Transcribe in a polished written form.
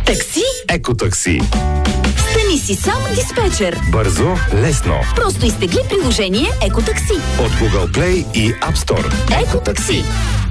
Такси? Екотакси. Стани си сам диспетчер. Бързо, лесно. Просто изтегли приложение Екотакси. От Google Play и App Store. Екотакси.